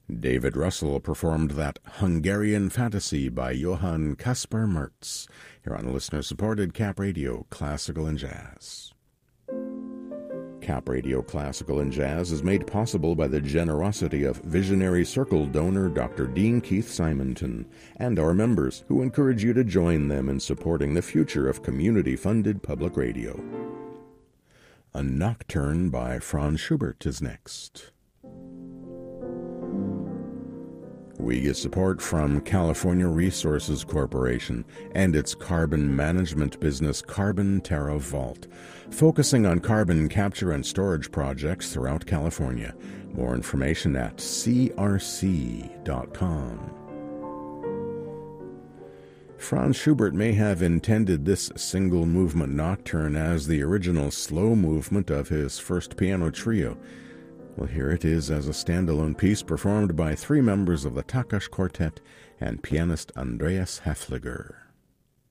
David Russell performed that Hungarian Fantasy by Johann Caspar Merz, here on listener-supported Cap Radio Classical and Jazz. Cap Radio Classical and Jazz is made possible by the generosity of Visionary Circle donor Dr. Dean Keith Simonton and our members, who encourage you to join them in supporting the future of community-funded public radio. A Nocturne by Franz Schubert is next. We get support from California Resources Corporation and its carbon management business Carbon Terra Vault, focusing on carbon capture and storage projects throughout California. More information at crc.com. Franz Schubert may have intended this single-movement nocturne as the original slow movement of his first piano trio. Well, here it is as a standalone piece performed by three members of the Takash Quartet and pianist Andreas Häfliger.